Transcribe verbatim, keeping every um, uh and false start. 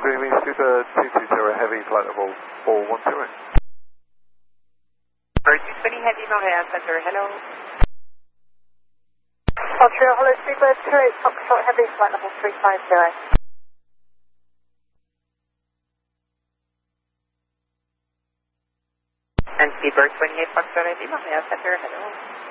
Dreamy Super two two zero Heavy, flight level four one zero. Bird two twenty Heavy, Montreal Center, hello. Montreal, hello, Super two eight Foxtrot Heavy, flight level three five zero. And Speedbird twenty-eight Foxtrot Heavy, Montreal Center, hello.